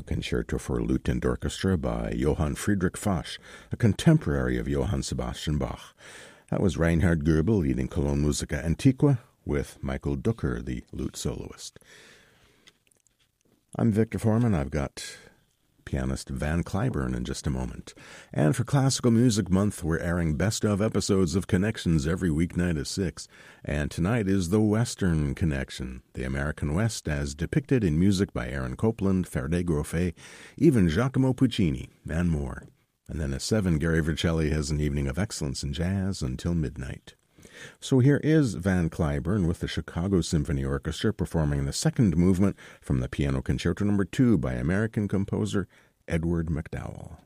Concerto for Lute and Orchestra by Johann Friedrich Fasch, a contemporary of Johann Sebastian Bach. That was Reinhard Goebel leading Cologne Musica Antiqua with Michael Ducker, the lute soloist. I'm Victor Foreman. I've got pianist Van Cliburn in just a moment. And for Classical Music Month, we're airing best-of episodes of Connections every weeknight at 6. And tonight is the Western Connection, the American West as depicted in music by Aaron Copland, Ferde Grofe, even Giacomo Puccini, and more. And then at 7, Gary Vercelli has an evening of excellence in jazz until midnight. So here is Van Cliburn with the Chicago Symphony Orchestra performing the second movement from the Piano Concerto No. 2 by American composer Edward MacDowell.